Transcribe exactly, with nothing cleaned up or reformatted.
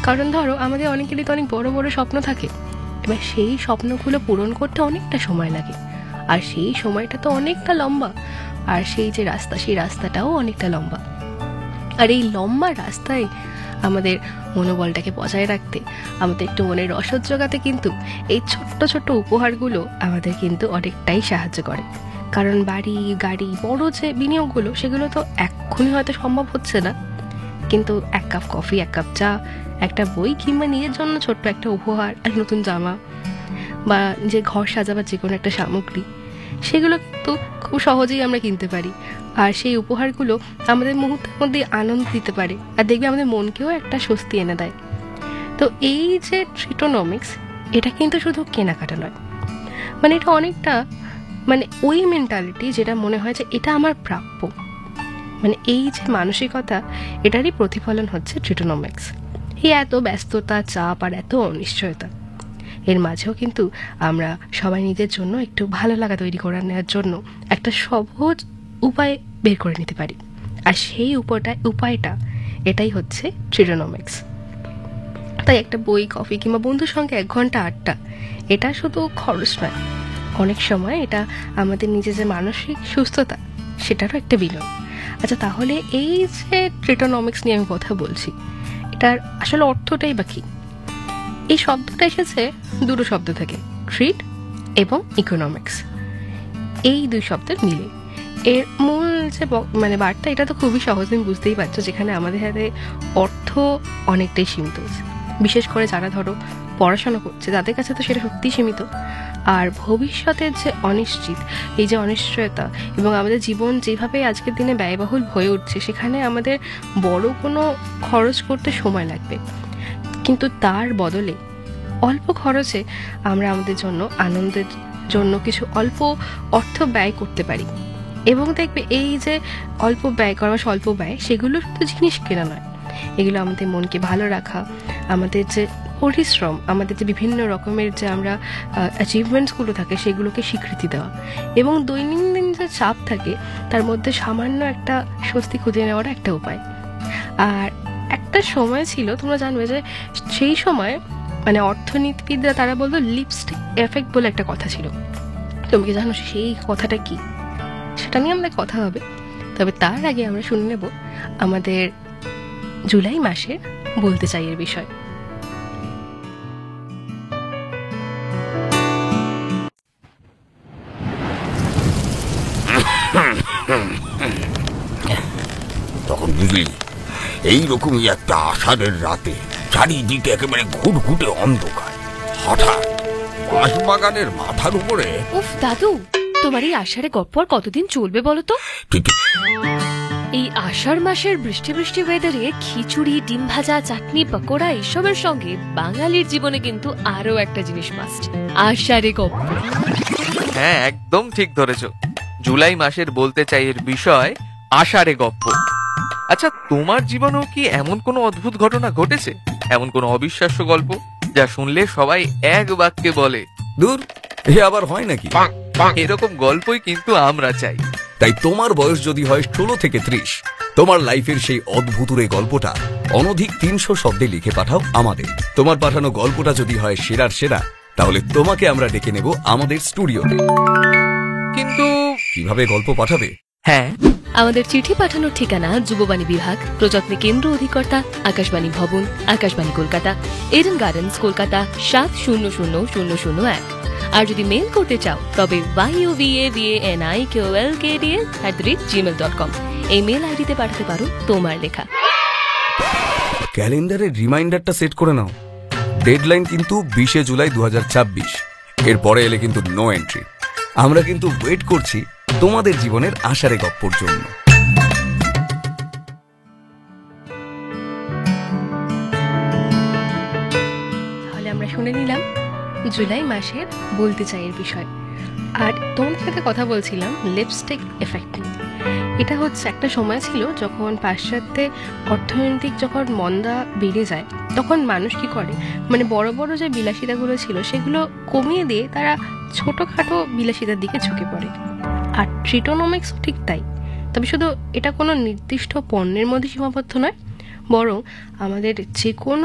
কারণ ধরো আমাদের অনেকেরই তো অনেক বড় বড় স্বপ্ন থাকে, এবার সেই স্বপ্নগুলো পূরণ করতে অনেকটা সময় লাগে, আর সেই সময়টা তো অনেকটা লম্বা, আর সেই যে রাস্তা সেই রাস্তাটাও অনেকটা লম্বা। আর এই লম্বা রাস্তায় আমাদের মনোবলটাকে বজায় রাখতে, আমাদের একটু মনের রসদ জোগাতে কিন্তু এই ছোট্ট ছোট্ট উপহারগুলো আমাদের কিন্তু অনেকটাই সাহায্য করে। কারণ বাড়ি গাড়ি বড় যে বিনিয়োগগুলো সেগুলো তো এক্ষুনি হয়তো সম্ভব হচ্ছে না, কিন্তু এক কাপ কফি, এক কাপ চা, একটা বই কিংবা নিজের জন্য ছোট্ট একটা উপহার, এক নতুন জামা বা যে ঘর সাজাবার যে কোনো একটা সামগ্রী, সেগুলো কিন্তু খুব সহজেই আমরা কিনতে পারি। আর সেই উপহারগুলো আমাদের মুহূর্তের মধ্যে আনন্দ দিতে পারে, আর দেখবে আমাদের মনকেও একটা স্বস্তি এনে দেয়। তো এই যে ট্রিটোনমিক্স, এটা কিন্তু শুধু কেনাকাটা নয়, মানে এটা অনেকটা মানে ওই মেন্টালিটি যেটা মনে হয় যে এটা আমার প্রাপ্য, মানে এই যে মানসিকতা, এটারই প্রতিফলন হচ্ছে ট্রিটোনমিক্স। এই এত ব্যস্ততা, চাপ আর এত অনিশ্চয়তা, এর মাঝেও কিন্তু আমরা সবাই নিজের জন্য একটু ভালো লাগা তৈরি করে নেওয়ার জন্য একটা সহজ উপায় বের করে নিতে পারি, আর সেই উপায়টা উপায়টা এটাই হচ্ছে ট্রিটোনমিক্স। তাই একটা বই, কফি কিংবা বন্ধুর সঙ্গে এক ঘন্টা আড্ডা, এটা শুধু খরচ নয়, অনেক সময় এটা আমাদের নিজের যে মানসিক সুস্থতা সেটারও একটা বিনিয়োগ। আচ্ছা, তাহলে এই যে ট্রিটোনমিক্স নিয়ে আমি কথা বলছি, এটার আসলে অর্থটাই বা কি? এই শব্দটা এসেছে দুটো শব্দ থেকে, ট্রিট এবং ইকোনমিক্স, এই দুই শব্দের মিলে। এর মূল যে মানে বার্তা, এটা তো খুবই সহজ, তুমি বুঝতেই পারছো, যেখানে আমাদের হাতে অর্থ অনেকটাই সীমিত, বিশেষ করে যারা ধরো পড়াশোনা করছে তাদের কাছে তো সেটা সত্যিই সীমিত। আর ভবিষ্যতের যে অনিশ্চিত, এই যে অনিশ্চয়তা, এবং আমাদের জীবন যেভাবে আজকের দিনে ব্যয়বহুল হয়ে উঠছে, সেখানে আমাদের বড় কোনো খরচ করতে সময় লাগবে, কিন্তু তার বদলে অল্প খরচে আমরা আমাদের জন্য আনন্দের জন্য কিছু অল্প অর্থ ব্যয় করতে পারি। এবং দেখবে এই যে অল্প ব্যয় করা, স্বল্প ব্যয়, সেগুলো শুধু জিনিস কেনা নয়, এগুলো আমাদের মনকে ভালো রাখা, আমাদের যে পরিশ্রম, আমাদের যে বিভিন্ন রকমের যে আমরা অ্যাচিভমেন্টসগুলো থাকে সেগুলোকে স্বীকৃতি দেওয়া, এবং দৈনন্দিন যে চাপ থাকে তার মধ্যে সামান্য একটা স্বস্তি খুঁজে নেওয়ার একটা উপায়। আর একটা সময় ছিল, তোমরা জানবে যে সেই সময় মানে অর্থনীতিবিদরা তারা বলতো লিপস্টিক এফেক্ট বলে একটা কথা ছিল। তুমি কি জানো সেই কথাটা কি? সেটা নিয়ে আমাদের কথা হবে, তবে তার আগে আমরা শুনে নেব আমাদের জুলাই মাসের বলতে চাই এর বিষয়। তখন বুঝলি এইরকমই একটা আষাঢ়ের রাতে চারিদিকে একেবারে ঘুটঘুটে অন্ধকার, হঠাৎ বাঁশবাগানের মাথার উপরে। উফ দাদু, তোমার এই আষাঢ়ে গপ্প আর কতদিন চলবে বলো তো? এই আষাঢ় মাসের বৃষ্টি বৃষ্টি ওয়েদারে খিচুড়ি, ডিম ভাজা, চাটনি, পকোড়া এসবের সঙ্গে বাঙালির জীবনে কিন্তু আরো একটা জিনিস মাস্ট, আষাঢ়ে গপ্প। হ্যাঁ, একদম ঠিক ধরেছো। জুলাই মাসের বলতে চাই এর বিষয় আষাঢ়ে গপ্প। আচ্ছা, তোমার জীবনেও কি এমন কোনো অদ্ভুত ঘটনা ঘটেছে, এমন কোনো অবিশ্বাস্য গল্প যা শুনলে সবাই এক বাক্যে বলে দূর, এ আবার হয় নাকি? এরকম গল্পই কিন্তু আমরা চাই। তাই তোমার বয়স যদি হয় ষোলো থেকে ত্রিশ, তোমার লাইফের সেই অদ্ভুতুরে গল্পটা অনধিক তিনশো শব্দে লিখে পাঠাও আমাদের। তোমার পাঠানো গল্পটা যদি হয় সেরার সেরা, তাহলে তোমাকে আমরা ডেকে নেব আমাদের স্টুডিওতে। কিন্তু কিভাবে গল্প পাঠাবে? হ্যাঁ, আমাদের চিঠি পাঠানোর ঠিকানা যুববাণী বিভাগ, প্রযত্নে কেন্দ্র অধিকর্তা, আকাশবাণী ভবন, আকাশবাণী কলকাতা, এডেন গার্ডেন্স, কলকাতা সাত শূন্য শূন্য শূন্য শূন্য এক। আর যদি মেল করতে চাও তবে ইউভানাইকেএলকেডিএ at the rate Gmail dot com এই মেল আইডিতে পাঠাতে পারো তোমার লেখা। ক্যালেন্ডারে রিমাইন্ডারটা সেট করে নাও, ডেডলাইন কিন্তু বিশে জুলাই দু হাজার ছাব্বিশ। এরপরে এলে কিন্তু নো এন্ট্রি। আমরা কিন্তু ওয়েট করছি তোমাদের জীবনের আষাঢ়ে গপ্পর জন্য। তাহলে আমরা শুনে নিলাম জুলাই মাসের বলতে চাই এর বিষয়। আর তোমাদের সাথে কথা বলছিলাম লিপস্টিক এফেক্ট নিয়ে। এটা হচ্ছে একটা সময় ছিল যখন পাশ্চাত্যে অর্থনৈতিক যখন মন্দা বেড়ে যায়, তখন মানুষ কি করে, মানে বড় বড় যে বিলাসিতাগুলো ছিল সেগুলো কমিয়ে দিয়ে তারা ছোটোখাটো বিলাসিতার দিকে ঝুঁকে পড়ে। আর ট্রিটোনমিক্সও ঠিক তাই, তবে শুধু এটা কোনো নির্দিষ্ট পণ্যের মধ্যে সীমাবদ্ধ নয়, বরং আমাদের যে কোনো